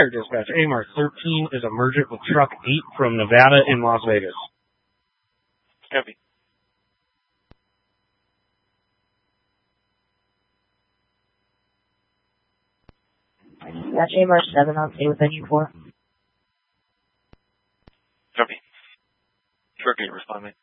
Fire dispatch, AMAR 13 is emergent with truck 8 from Nevada in Las Vegas. Copy. Dispatch AMAR 7 on stay with venue 4. Copy. Truck 8, respond, mate.